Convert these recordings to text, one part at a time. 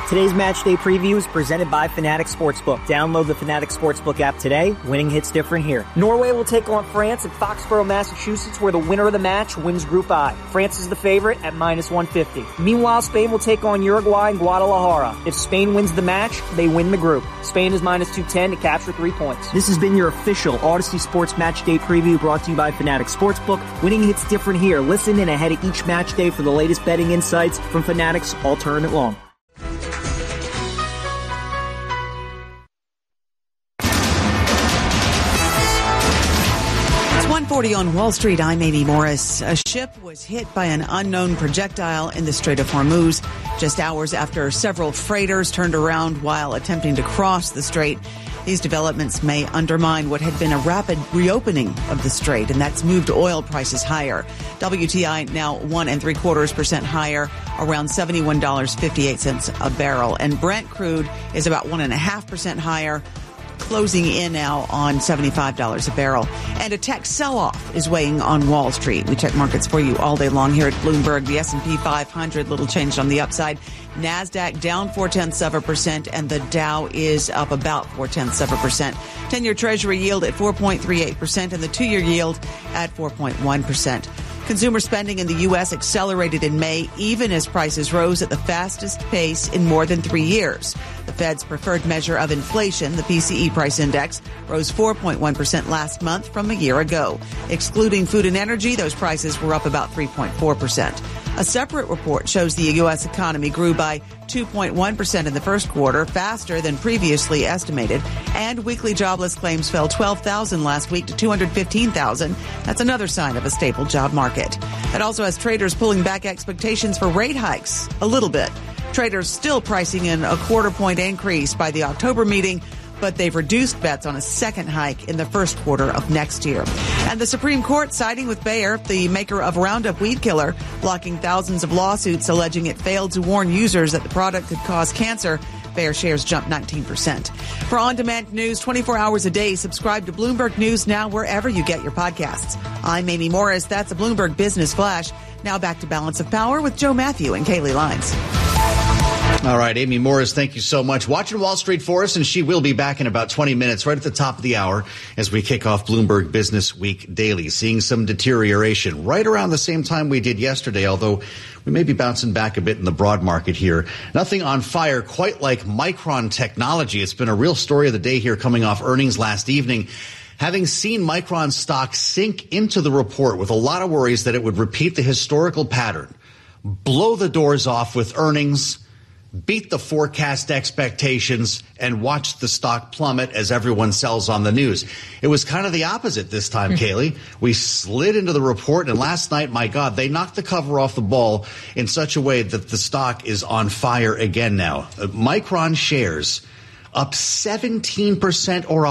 Today's match day preview is presented by Fanatics Sportsbook. Download the Fanatics Sportsbook app today. Winning hits different here. Norway will take on France at Foxborough, Massachusetts, where the winner of the match wins Group I. France is the favorite at -150. Meanwhile, Spain will take on Uruguay in Guadalajara. If Spain wins the match, they win the group. Spain is -210 to capture 3 points. This has been your official Odyssey Sports Match Day preview brought to you by Fanatics Sportsbook. Winning hits different here. Listen in ahead of each match day for the latest betting insights from Fanatics all tournament long. 1:40 on Wall Street. I'm Amy Morris. A ship was hit by an unknown projectile in the Strait of Hormuz just hours after several freighters turned around while attempting to cross the strait. These developments may undermine what had been a rapid reopening of the strait, and that's moved oil prices higher. WTI now 1.75% higher, around $71.58 a barrel. And Brent crude is about 1.5% higher, closing in now on $75 a barrel. And a tech sell-off is weighing on Wall Street. We check markets for you all day long here at Bloomberg. The S&P 500, little change on the upside. NASDAQ down 0.4%, and the Dow is up about 0.4%. 10-year Treasury yield at 4.38%, and the 2-year yield at 4.1%. Consumer spending in the U.S. accelerated in May, even as prices rose at the fastest pace in more than 3 years. The Fed's preferred measure of inflation, the PCE price index, rose 4.1% last month from a year ago. Excluding food and energy, those prices were up about 3.4%. A separate report shows the U.S. economy grew by 2.1% in the first quarter, faster than previously estimated, and weekly jobless claims fell 12,000 last week to 215,000. That's another sign of a stable job market. It also has traders pulling back expectations for rate hikes a little bit. Traders still pricing in a quarter-point increase by the October meeting, but they've reduced bets on a second hike in the first quarter of next year. And the Supreme Court siding with Bayer, the maker of Roundup weed killer, blocking thousands of lawsuits alleging it failed to warn users that the product could cause cancer. Bayer shares jumped 19%. For on-demand news 24 hours a day, subscribe to Bloomberg News now wherever you get your podcasts. I'm Amy Morris. That's a Bloomberg Business Flash. Now back to Balance of Power with Joe Matthew and Kaylee Lines. All right, Amy Morris, thank you so much. Watching Wall Street for us, and she will be back in about 20 minutes, right at the top of the hour, as we kick off Bloomberg Business Week Daily. Seeing some deterioration right around the same time we did yesterday, although we may be bouncing back a bit in the broad market here. Nothing on fire quite like Micron Technology. It's been a real story of the day here coming off earnings last evening. Having seen Micron stock sink into the report with a lot of worries that it would repeat the historical pattern, blow the doors off with earnings, beat the forecast expectations, and watch the stock plummet as everyone sells on the news. It was kind of the opposite this time, Kaylee. We slid into the report, and last night, my God, they knocked the cover off the ball in such a way that the stock is on fire again now. Micron shares up 17% or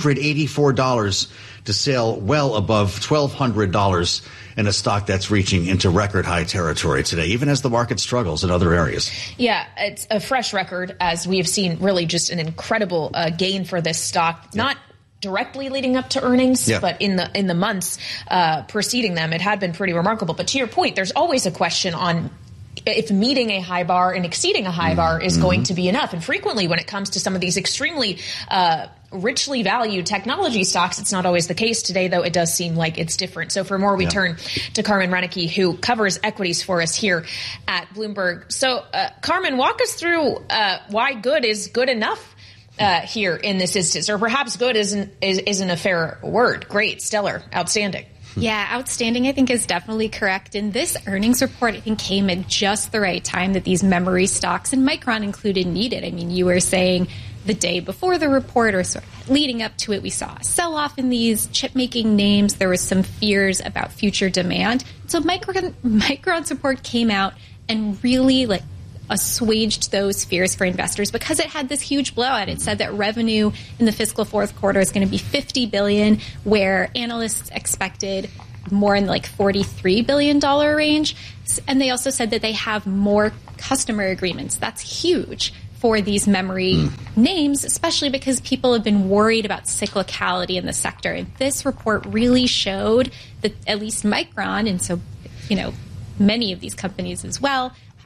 $184 to sell well above $1,200 in a stock that's reaching into record high territory today, even as the market struggles in other areas. Yeah, it's a fresh record, as we have seen really just an incredible gain for this stock. Not directly leading up to earnings, but in the months preceding them, it had been pretty remarkable. But to your point, there's always a question on if meeting a high bar and exceeding a high bar is going to be enough. And frequently when it comes to some of these extremely richly valued technology stocks, it's not always the case. Today, though, it does seem like it's different. So for more, we turn to Carmen Renicky, who covers equities for us here at Bloomberg. So, Carmen, walk us through why good is good enough here in this instance, or perhaps good isn't a fair word. Great, stellar, outstanding. Yeah, outstanding, I think, is definitely correct. And this earnings report, I think, came at just the right time that these memory stocks, and Micron included, needed. I mean, you were saying the day before the report or sort of leading up to it, we saw a sell-off in these chip-making names. There was some fears about future demand. So Micron's report came out and really assuaged those fears for investors because it had this huge blowout. It said that revenue in the fiscal fourth quarter is going to be $50 billion, where analysts expected more in $43 billion range. And they also said that they have more customer agreements. That's huge for these memory names, especially because people have been worried about cyclicality in the sector. And this report really showed that at least Micron, and so, many of these companies as well,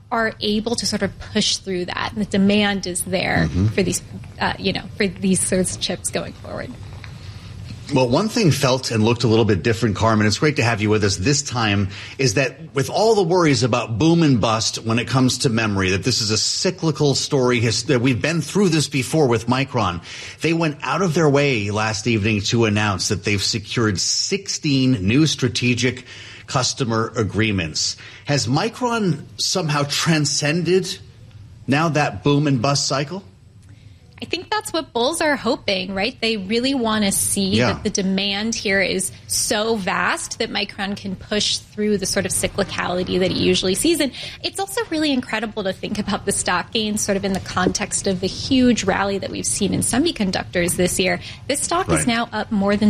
are able to sort of push through that. And the demand is there for these, for these sorts of chips going forward. Well, one thing felt and looked a little bit different, Carmen, it's great to have you with us this time, is that with all the worries about boom and bust when it comes to memory, that this is a cyclical story, that we've been through this before with Micron, they went out of their way last evening to announce that they've secured 16 new strategic customer agreements. Has Micron somehow transcended now that boom and bust cycle? I think that's what bulls are hoping, right? They really want to see that the demand here is so vast that Micron can push through the sort of cyclicality that it usually sees. And it's also really incredible to think about the stock gains sort of in the context of the huge rally that we've seen in semiconductors this year. This stock is now up more than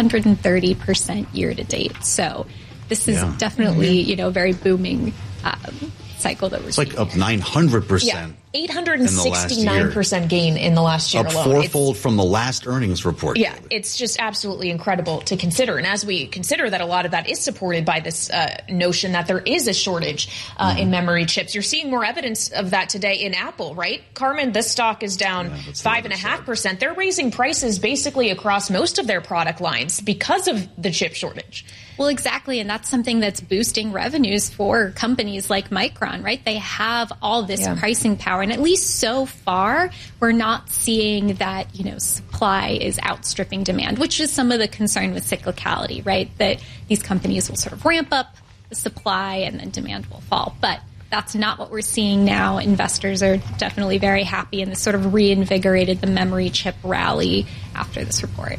330% year to date. So this is definitely, a very booming cycle that we're seeing. It's like up 900%. Yeah, 869% gain in the last year alone. Up fourfold from the last earnings report. Yeah, it's just absolutely incredible to consider. And as we consider that a lot of that is supported by this notion that there is a shortage in memory chips, you're seeing more evidence of that today in Apple, right? Carmen, this stock is down 5.5%. They're raising prices basically across most of their product lines because of the chip shortage. Well, exactly. And that's something that's boosting revenues for companies like Micron, right? They have all this pricing power. And at least so far, we're not seeing that, supply is outstripping demand, which is some of the concern with cyclicality, right? That these companies will sort of ramp up the supply and then demand will fall. But that's not what we're seeing now. Investors are definitely very happy, and this sort of reinvigorated the memory chip rally after this report.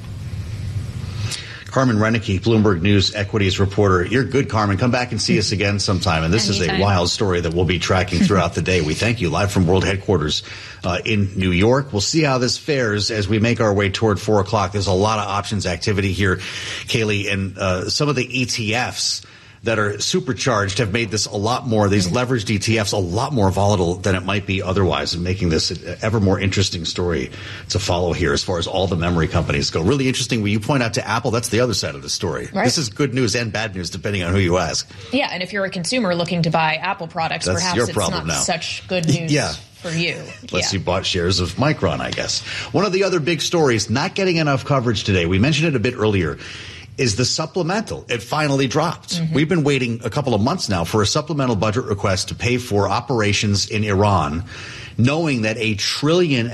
Carmen Reinecke, Bloomberg News equities reporter. You're good, Carmen. Come back and see us again sometime. And this is a wild story that we'll be tracking throughout the day. We thank you live from World Headquarters in New York. We'll see how this fares as we make our way toward 4 o'clock. There's a lot of options activity here, Kaylee, and some of the ETFs that are supercharged have made this a lot more, these leveraged ETFs, a lot more volatile than it might be otherwise, and making this an ever more interesting story to follow here as far as all the memory companies go. Really interesting when you point out to Apple, that's the other side of the story. Right. This is good news and bad news depending on who you ask. Yeah, and if you're a consumer looking to buy Apple products, that's perhaps it's not such good news. For you. Unless you bought shares of Micron, I guess. One of the other big stories not getting enough coverage today, we mentioned it a bit earlier, is the supplemental. It finally dropped. We've been waiting a couple of months now for a supplemental budget request to pay for operations in Iran, knowing that $1.5 trillion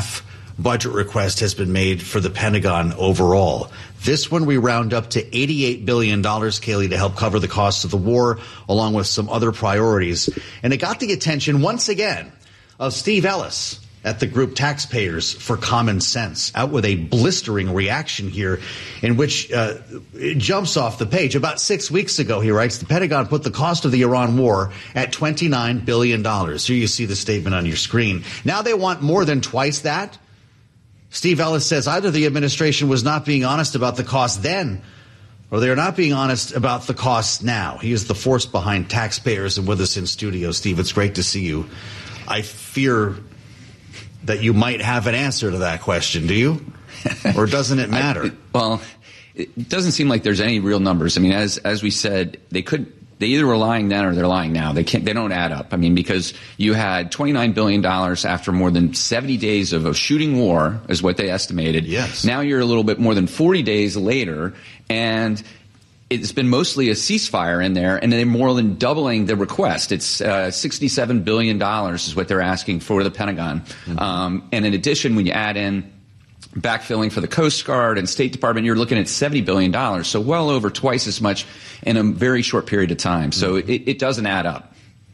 budget request has been made for the Pentagon overall. This one we round up to $88 billion, Kaylee, to help cover the costs of the war, along with some other priorities. And it got the attention once again of Steve Ellis at the group Taxpayers for Common Sense, out with a blistering reaction here in which it jumps off the page. About 6 weeks ago, he writes, the Pentagon put the cost of the Iran war at $29 billion. Here you see the statement on your screen. Now they want more than twice that. Steve Ellis says either the administration was not being honest about the cost then, or they're not being honest about the costs now. He is the force behind Taxpayers and with us in studio. Steve, it's great to see you. I fear that you might have an answer to that question, do you? Or doesn't it matter? Well, it doesn't seem like there's any real numbers. I mean, as we said, they either were lying then or they're lying now. They don't add up. I mean, because you had $29 billion after more than 70 days of a shooting war, is what they estimated. Yes. Now you're a little bit more than 40 days later, and it's been mostly a ceasefire in there, and they're more than doubling the request. It's $67 billion is what they're asking for the Pentagon. And in addition, when you add in backfilling for the Coast Guard and State Department, you're looking at $70 billion, so well over twice as much in a very short period of time. So it doesn't add up.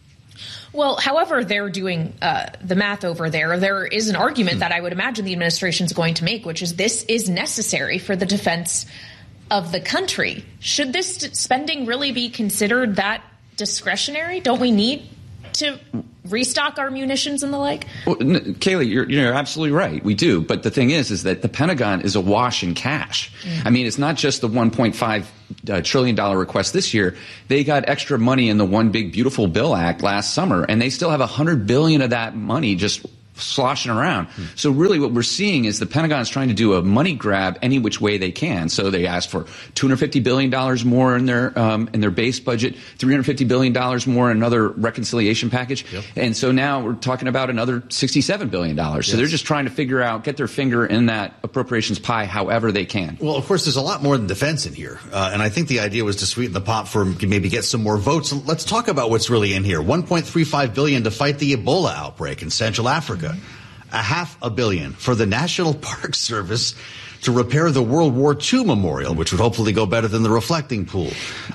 Well, however they're doing the math over there is an argument that I would imagine the administration is going to make, which is this is necessary for the defense of the country. Should this spending really be considered that discretionary? Don't we need to restock our munitions and the like? Well, Kaylee, you're absolutely right. We do. But the thing is that the Pentagon is awash in cash. I mean, it's not just the $1.5 trillion request this year. They got extra money in the One Big Beautiful Bill Act last summer, and they still have $100 billion of that money just sloshing around. So really what we're seeing is the Pentagon is trying to do a money grab any which way they can. So they asked for $250 billion more in their base budget, $350 billion more in another reconciliation package. Yep. And so now we're talking about another $67 billion. So they're just trying to figure out, get their finger in that appropriations pie however they can. Well, of course, there's a lot more than defense in here. And I think the idea was to sweeten the pot for maybe get some more votes. Let's talk about what's really in here. $1.35 billion to fight the Ebola outbreak in Central Africa. $500 million for the National Park Service to repair the World War II memorial, which would hopefully go better than the reflecting pool.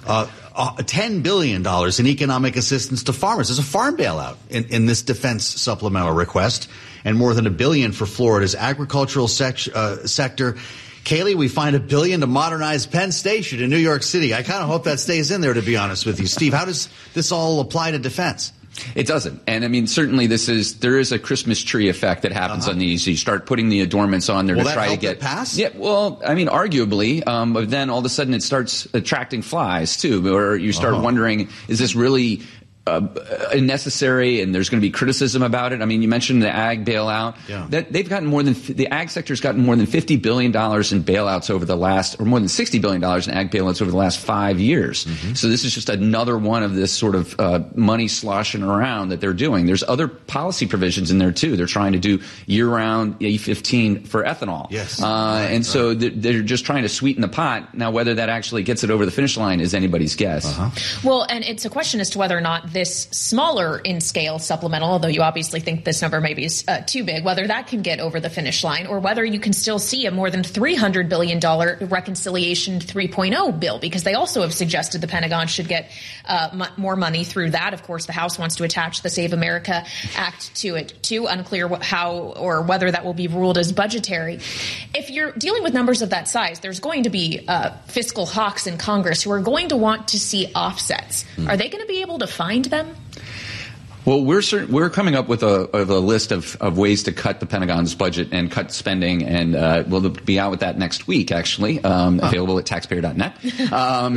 $10 billion in economic assistance to farmers. There's a farm bailout in this defense supplemental request, and more than $1 billion for Florida's agricultural sector. Kaylee, we find $1 billion to modernize Penn Station in New York City. I kind of hope that stays in there, to be honest with you. Steve, how does this all apply to defense? It doesn't. And I mean, certainly there is a Christmas tree effect that happens on these. You start putting the adornments on there to try to get it pass? Yeah, well, I mean, arguably, but then all of a sudden it starts attracting flies too, or you start wondering, is this really necessary, and there's going to be criticism about it. I mean, you mentioned the ag bailout. Yeah. That they've gotten the ag sector's gotten more than $50 billion in bailouts over the last, or more than $60 billion in ag bailouts over the last 5 years. Mm-hmm. So this is just another one of this sort of money sloshing around that they're doing. There's other policy provisions in there too. They're trying to do year-round E15 for ethanol. Yes. So they're just trying to sweeten the pot. Now, whether that actually gets it over the finish line is anybody's guess. Well, and it's a question as to whether or not this smaller in scale supplemental, although you obviously think this number maybe is too big, whether that can get over the finish line or whether you can still see a more than $300 billion reconciliation 3.0 bill, because they also have suggested the Pentagon should get more money through that. Of course, the House wants to attach the Save America Act to it too. Unclear how or whether that will be ruled as budgetary. If you're dealing with numbers of that size, there's going to be fiscal hawks in Congress who are going to want to see offsets. Are they going to be able to find them? Well, we're coming up with a list of ways to cut the Pentagon's budget and cut spending, and we'll be out with that next week, actually, available at taxpayer.net.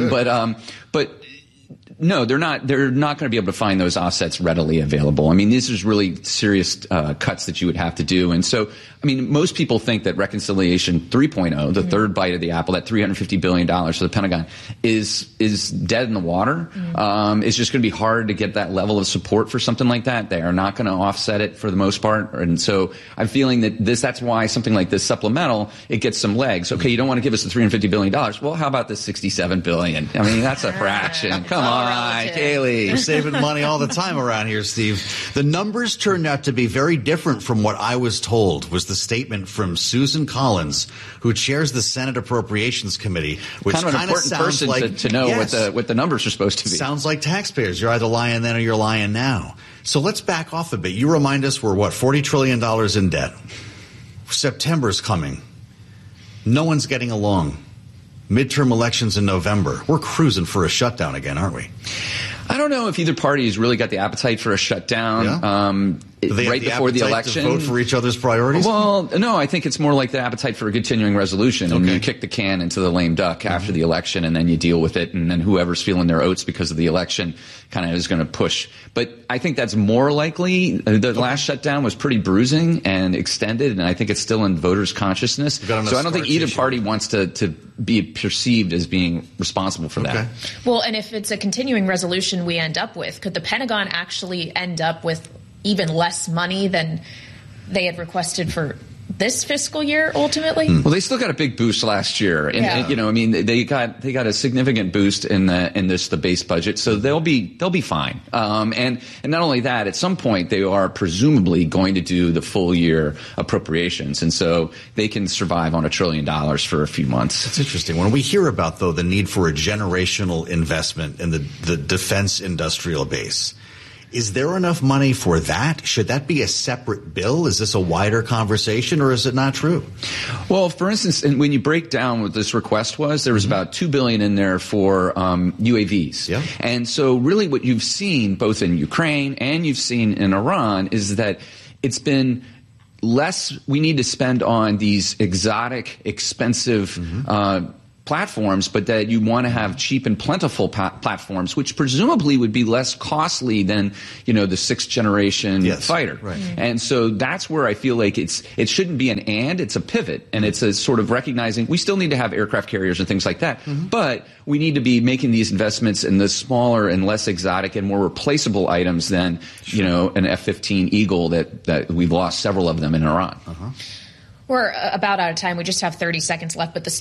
But no, they're not going to be able to find those offsets readily available. I mean, these are really serious cuts that you would have to do. And so, I mean, most people think that Reconciliation 3.0, the third bite of the apple, that $350 billion for the Pentagon, is dead in the water. It's just going to be hard to get that level of support for something like that. They are not going to offset it for the most part. And so I'm feeling that that's why something like this supplemental, it gets some legs. Okay, you don't want to give us the $350 billion. Well, how about the $67 billion? I mean, that's a fraction. Come on. Hi, Kaylee. You're saving money all the time around here, Steve. The numbers turned out to be very different from what I was told, was the statement from Susan Collins, who chairs the Senate Appropriations Committee, which kind of an important person like, to know what the numbers are supposed to be. Sounds like taxpayers. You're either lying then or you're lying now. So let's back off a bit. You remind us we're, $40 trillion in debt. September's coming. No one's getting along. Midterm elections in November. We're cruising for a shutdown again, aren't we? I don't know if either party has really got the appetite for a shutdown. Yeah. Right before the election. To vote for each other's priorities? Well, no, I think it's more like the appetite for a continuing resolution. And you kick the can into the lame duck after the election, and then you deal with it, and then whoever's feeling their oats because of the election kind of is going to push. But I think that's more likely. The last shutdown was pretty bruising and extended, and I think it's still in voters' consciousness. So I don't think either party wants to be perceived as being responsible for that. Well, and if it's a continuing resolution we end up with, could the Pentagon actually end up with even less money than they had requested for this fiscal year ultimately? Well, they still got a big boost last year, and you know, I mean, they got a significant boost in the base budget, so they'll be fine. And not only that, at some point they are presumably going to do the full year appropriations, and so they can survive on $1 trillion for a few months. That's interesting. When we hear about though the need for a generational investment in the defense industrial base, is there enough money for that? Should that be a separate bill? Is this a wider conversation, or is it not true? Well, for instance, when you break down what this request was, there was about $2 billion in there for UAVs. Yeah. And so really what you've seen both in Ukraine and you've seen in Iran is that it's been less we need to spend on these exotic, expensive platforms, but that you want to have cheap and plentiful platforms, which presumably would be less costly than, the 6th generation fighter. Right. And so that's where I feel like it shouldn't be an it's a pivot, and it's a sort of recognizing we still need to have aircraft carriers and things like that, but we need to be making these investments in the smaller and less exotic and more replaceable items than, an F-15 Eagle that we've lost several of them in Iran. We're about out of time. We just have 30 seconds left, but the